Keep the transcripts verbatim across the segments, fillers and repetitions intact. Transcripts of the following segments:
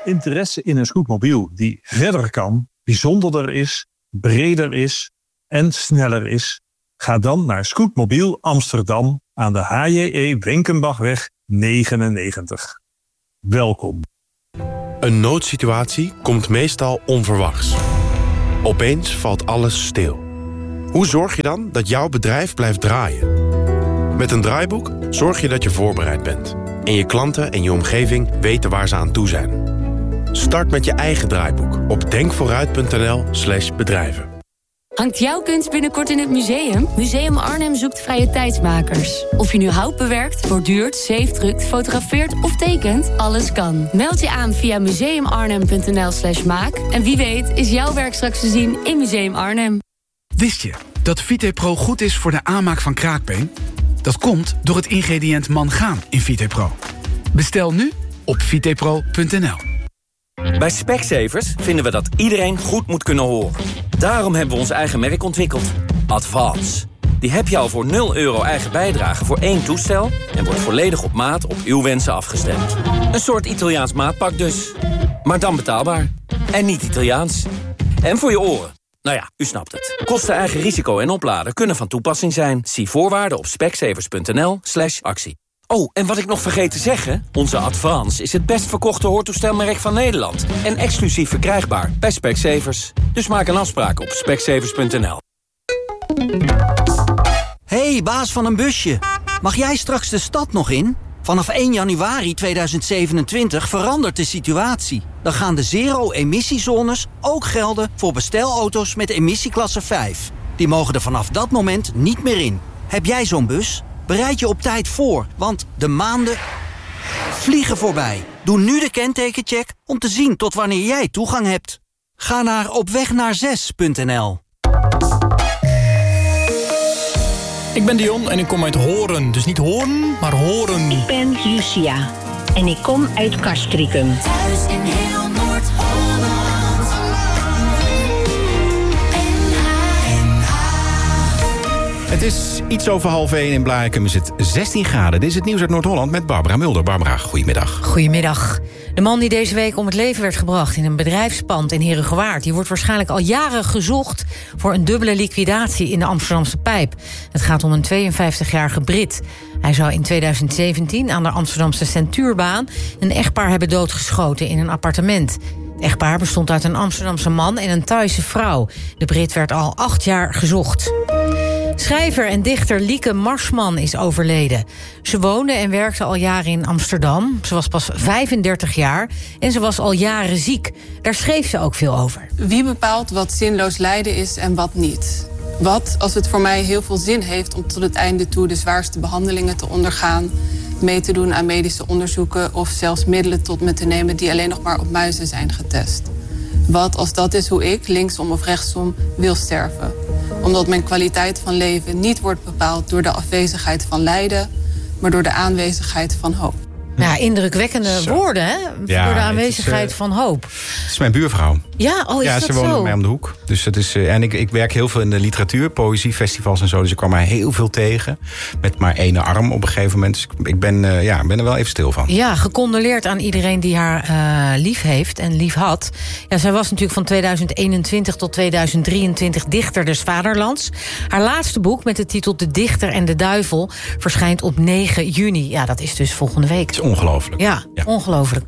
interesse in een scootmobiel die verder kan, bijzonderder is, breder is en sneller is? Ga dan naar Scootmobiel Amsterdam aan de H J E Wenkenbachweg negenennegentig. Welkom. Een noodsituatie komt meestal onverwachts. Opeens valt alles stil. Hoe zorg je dan dat jouw bedrijf blijft draaien? Met een draaiboek zorg je dat je voorbereid bent. En je klanten en je omgeving weten waar ze aan toe zijn. Start met je eigen draaiboek op denkvooruit.nl slash bedrijven. Hangt jouw kunst binnenkort in het museum? Museum Arnhem zoekt vrije tijdsmakers. Of je nu hout bewerkt, borduurt, zeefdrukt, fotografeert of tekent, alles kan. Meld je aan via museumarnhem.nl slash maak. En wie weet is jouw werk straks te zien in Museum Arnhem. Wist je dat VitePro goed is voor de aanmaak van kraakbeen? Dat komt door het ingrediënt mangaan in VitePro. Bestel nu op vitepro punt n l. Bij Specsavers vinden we dat iedereen goed moet kunnen horen. Daarom hebben we ons eigen merk ontwikkeld. Advance. Die heb je al voor nul euro eigen bijdrage voor één toestel en wordt volledig op maat op uw wensen afgestemd. Een soort Italiaans maatpak dus. Maar dan betaalbaar. En niet Italiaans. En voor je oren. Nou ja, u snapt het. Kosten, eigen risico en opladen kunnen van toepassing zijn. Zie voorwaarden op specsavers.nl slash actie. Oh, en wat ik nog vergeet te zeggen, onze Advance is het best verkochte hoortoestelmerk van Nederland. En exclusief verkrijgbaar bij Specsavers. Dus maak een afspraak op specsavers punt n l. Hey, baas van een busje. Mag jij straks de stad nog in? Vanaf één januari tweeduizend zevenentwintig verandert de situatie. Dan gaan de zero-emissiezones ook gelden voor bestelauto's met emissieklasse vijf. Die mogen er vanaf dat moment niet meer in. Heb jij zo'n bus? Bereid je op tijd voor, want de maanden vliegen voorbij. Doe nu de kentekencheck om te zien tot wanneer jij toegang hebt. Ga naar opwegnaar zes punt n l. Ik ben Dion en ik kom uit Horen. Dus niet Hoorn, maar Horen. Ik ben Lucia en ik kom uit Castricum. Thuis in heel Noord-Holland. Het is iets over half één. In Blarikum is het zestien graden. Dit is het nieuws uit Noord-Holland met Barbara Mulder. Barbara, goedemiddag. Goedemiddag. De man die deze week om het leven werd gebracht in een bedrijfspand in Herengewaard, die wordt waarschijnlijk al jaren gezocht voor een dubbele liquidatie in de Amsterdamse Pijp. Het gaat om een tweeënvijftigjarige Brit. Hij zou in tweeduizend zeventien aan de Amsterdamse Centuurbaan een echtpaar hebben doodgeschoten in een appartement. Het echtpaar bestond uit een Amsterdamse man en een Thaise vrouw. De Brit werd al acht jaar gezocht. Schrijver en dichter Lieke Marsman is overleden. Ze woonde en werkte al jaren in Amsterdam. Ze was pas vijfendertig jaar en ze was al jaren ziek. Daar schreef ze ook veel over. Wie bepaalt wat zinloos lijden is en wat niet? Wat als het voor mij heel veel zin heeft om tot het einde toe de zwaarste behandelingen te ondergaan, mee te doen aan medische onderzoeken of zelfs middelen tot me te nemen die alleen nog maar op muizen zijn getest? Wat als dat is hoe ik, linksom of rechtsom, wil sterven? Omdat mijn kwaliteit van leven niet wordt bepaald door de afwezigheid van lijden, maar door de aanwezigheid van hoop. Ja, indrukwekkende Zo. woorden, hè? Ja, voor de aanwezigheid het is, uh, van hoop. Het is mijn buurvrouw. Ja, oh, is ja, dat ze woont zo? bij mij om de hoek. Dus het is, uh, en ik, ik werk heel veel in de literatuur, poëziefestivals en zo. Dus ik kwam haar heel veel tegen. Met maar één arm op een gegeven moment. Dus ik ben, uh, ja, ben er wel even stil van. Ja, gecondoleerd aan iedereen die haar uh, lief heeft en lief had. Ja, zij was natuurlijk van tweeduizend eenentwintig tot tweeduizend drieëntwintig dichter des vaderlands. Haar laatste boek met de titel De Dichter en de Duivel verschijnt op negen juni. Ja, dat is dus volgende week. Het is ongelooflijk. Ja, ja. ongelooflijk.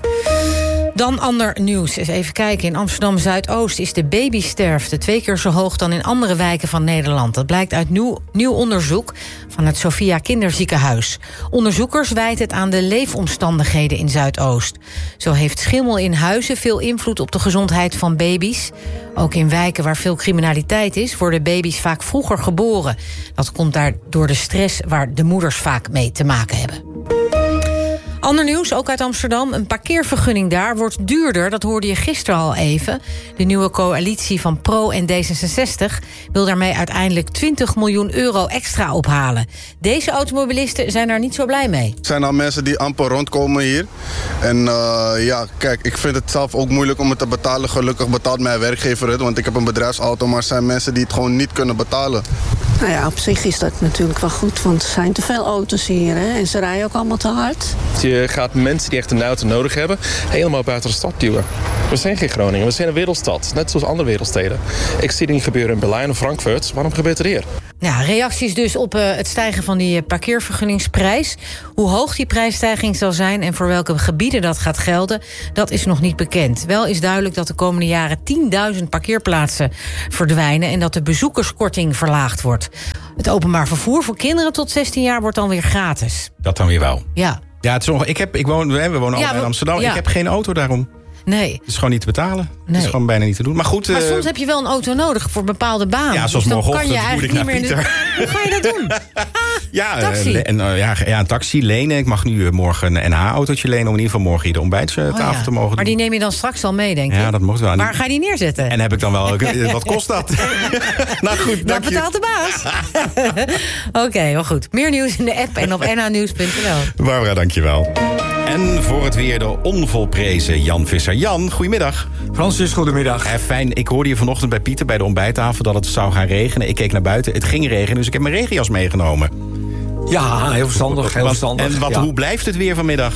Dan ander nieuws. Eens even kijken. In Amsterdam-Zuidoost is de babysterfte twee keer zo hoog dan in andere wijken van Nederland. Dat blijkt uit nieuw, nieuw onderzoek van het Sophia Kinderziekenhuis. Onderzoekers wijten het aan de leefomstandigheden in Zuidoost. Zo heeft schimmel in huizen veel invloed op de gezondheid van baby's. Ook in wijken waar veel criminaliteit is, worden baby's vaak vroeger geboren. Dat komt daar door de stress waar de moeders vaak mee te maken hebben. Ander nieuws, ook uit Amsterdam. Een parkeervergunning daar wordt duurder, dat hoorde je gisteren al even. De nieuwe coalitie van Pro en D zesenzestig wil daarmee uiteindelijk twintig miljoen euro extra ophalen. Deze automobilisten zijn daar niet zo blij mee. Er zijn al mensen die amper rondkomen hier. En uh, ja, kijk, ik vind het zelf ook moeilijk om het te betalen. Gelukkig betaalt mijn werkgever het, want ik heb een bedrijfsauto. Maar er zijn mensen die het gewoon niet kunnen betalen. Nou ja, op zich is dat natuurlijk wel goed, want er zijn te veel auto's hier hè, en ze rijden ook allemaal te hard. Je gaat mensen die echt een auto nodig hebben helemaal buiten de stad duwen. We zijn geen Groningen, we zijn een wereldstad, net zoals andere wereldsteden. Ik zie het niet gebeuren in Berlijn of Frankfurt, waarom gebeurt het hier? Ja, reacties dus op uh, het stijgen van die parkeervergunningsprijs. Hoe hoog die prijsstijging zal zijn en voor welke gebieden dat gaat gelden, dat is nog niet bekend. Wel is duidelijk dat de komende jaren tienduizend parkeerplaatsen verdwijnen en dat de bezoekerskorting verlaagd wordt. Het openbaar vervoer voor kinderen tot zestien jaar wordt dan weer gratis. Dat dan weer wel. Ja. Ja, het is nog, ik heb, ik woon, we wonen allemaal ja, we, in Amsterdam. Ja. Ik heb geen auto daarom. Nee. Het is gewoon niet te betalen. Nee. Het is gewoon bijna niet te doen. Maar goed. Maar uh, soms heb je wel een auto nodig voor bepaalde banen. Ja, zoals dus dan morgenochtend kan je moet ik eigenlijk naar niet meer in de... Hoe ga je dat doen? ja, taxi. Uh, en, uh, ja, ja, een taxi lenen. Ik mag nu uh, morgen een N H-autootje lenen om in ieder geval morgen hier de ontbijttafel oh, ja. te mogen doen. Maar die neem je dan straks al mee, denk ik? Ja, dat mocht wel. Waar ga je die neerzetten? En heb ik dan wel... Wat kost dat? Nou goed, dat betaalt de baas. Oké, okay, wel goed. Meer nieuws in de app en op n h nieuws punt n l. Barbara, dankjewel. En voor het weer de onvolprezen Jan Visser. Jan, goedemiddag. Francis, goedemiddag. Eh, fijn, ik hoorde je vanochtend bij Pieter bij de ontbijttafel dat het zou gaan regenen. Ik keek naar buiten, het ging regenen, dus ik heb mijn regenjas meegenomen. Ja, heel verstandig, heel verstandig. En wat, ja. hoe blijft het weer vanmiddag?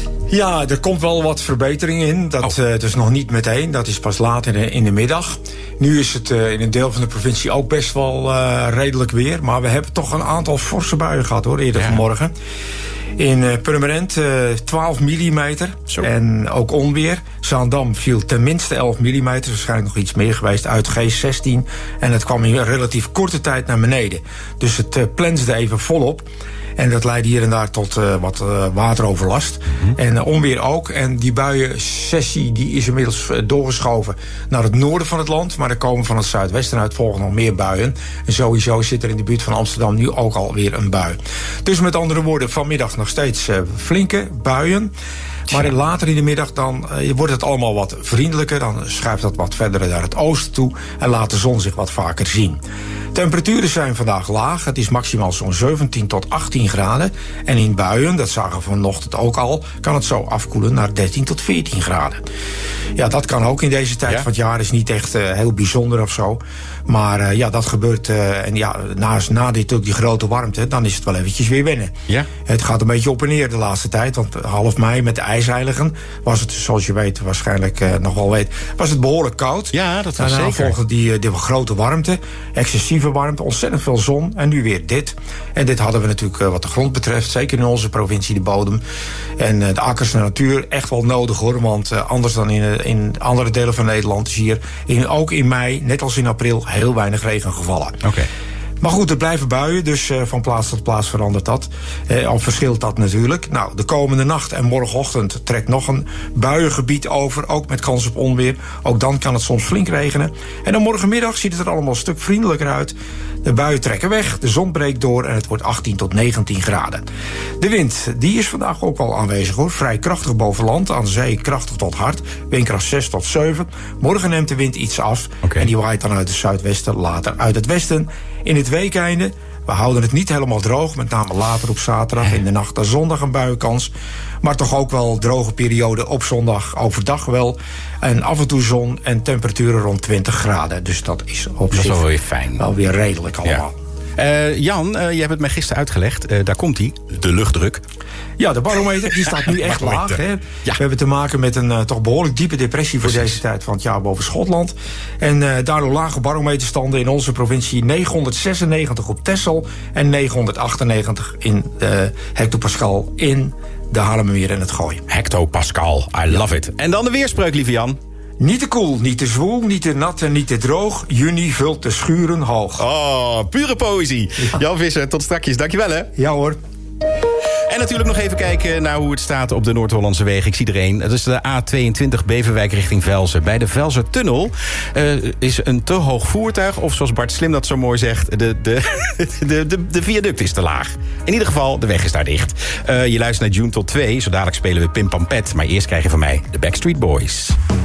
Ja, er komt wel wat verbetering in. Dat oh. uh, dus nog niet meteen, dat is pas laat in de, in de middag. Nu is het uh, in een deel van de provincie ook best wel uh, redelijk weer. Maar we hebben toch een aantal forse buien gehad hoor, eerder ja. vanmorgen. In uh, Purmerend uh, twaalf millimeter en ook onweer. Zaandam viel tenminste elf millimeter, waarschijnlijk nog iets meer geweest. Uit Geest zestien en het kwam in een relatief korte tijd naar beneden. Dus het uh, plensde even volop. En dat leidde hier en daar tot uh, wat uh, wateroverlast. Mm-hmm. En uh, onweer ook. En die buiensessie die is inmiddels uh, doorgeschoven naar het noorden van het land. Maar er komen van het zuidwesten uit volgen nog meer buien. En sowieso zit er in de buurt van Amsterdam nu ook alweer een bui. Dus met andere woorden, vanmiddag nog steeds uh, flinke buien. Maar later in de middag dan uh, wordt het allemaal wat vriendelijker. Dan schuift dat wat verder naar het oosten toe. En laat de zon zich wat vaker zien. Temperaturen zijn vandaag laag. Het is maximaal zo'n zeventien tot achttien graden. En in buien, dat zagen we vanochtend ook al, kan het zo afkoelen naar dertien tot veertien graden. Ja, dat kan ook in deze tijd ja. van het jaar. Is niet echt uh, heel bijzonder of zo. Maar uh, ja, dat gebeurt. Uh, en ja, na, na dit, ook die grote warmte, dan is het wel eventjes weer wennen. Ja. Het gaat een beetje op en neer de laatste tijd. Want half mei met de ijsheiligen was het, zoals je weet, waarschijnlijk uh, nog wel weet, was het behoorlijk koud. Ja, dat was Daarna zeker. volgde die, die grote warmte, excessieve warmte, ontzettend veel zon en nu weer dit. En dit hadden we natuurlijk uh, wat de grond betreft, zeker in onze provincie, de bodem. En uh, de akkers en de natuur echt wel nodig hoor, want uh, anders dan in, uh, in andere delen van Nederland is hier in, ook in mei, net als in april, heel weinig regen gevallen. Oké. Okay. Maar goed, het blijven buien, dus uh, van plaats tot plaats verandert dat. Eh, al verschilt dat natuurlijk. Nou, de komende nacht en morgenochtend trekt nog een buiengebied over, ook met kans op onweer. Ook dan kan het soms flink regenen. En dan morgenmiddag ziet het er allemaal een stuk vriendelijker uit. De buien trekken weg, de zon breekt door en het wordt achttien tot negentien graden. De wind, die is vandaag ook al aanwezig hoor. Vrij krachtig boven land, aan de zee krachtig tot hard. Windkracht zes tot zeven. Morgen neemt de wind iets af. Okay. En die waait dan uit het zuidwesten, later uit het westen. In het weekeinde, we houden het niet helemaal droog, met name later op zaterdag, in de nacht naar zondag een buienkans. Maar toch ook wel droge periode op zondag, overdag wel. En af en toe zon en temperaturen rond twintig graden. Dus dat is op zich wel weer fijn. Wel weer redelijk allemaal. Ja. Uh, Jan, uh, je hebt het mij gisteren uitgelegd. Uh, daar komt hij, de luchtdruk. Ja, de barometer die staat nu echt laag. Hè. Ja. We hebben te maken met een uh, toch behoorlijk diepe depressie voor Precies. deze tijd van het jaar boven Schotland. En uh, daardoor lage barometerstanden in onze provincie negenhonderdzesennegentig op Texel en negenhonderdachtennegentig in uh, hectopascal in de Haarlemmermeer en het Gooi. Hectopascal, I love it. En dan de weerspreuk, lieve Jan. Niet te koel, niet te zwoel, niet te nat en niet te droog. Juni vult de schuren hoog. Oh, pure poëzie. Ja. Jan Visser, tot strakjes. Dankjewel hè. Ja hoor. En natuurlijk nog even kijken naar hoe het staat op de Noord-Hollandse wegen. Ik zie er één. Dat is de A tweeëntwintig Beverwijk richting Velzen. Bij de Velzertunnel uh, is een te hoog voertuig. Of zoals Bart Slim dat zo mooi zegt, de, de, de, de, de viaduct is te laag. In ieder geval, de weg is daar dicht. Uh, je luistert naar June tot twee. Zo dadelijk spelen we Pim Pam Pet. Maar eerst krijg je van mij de Backstreet Boys.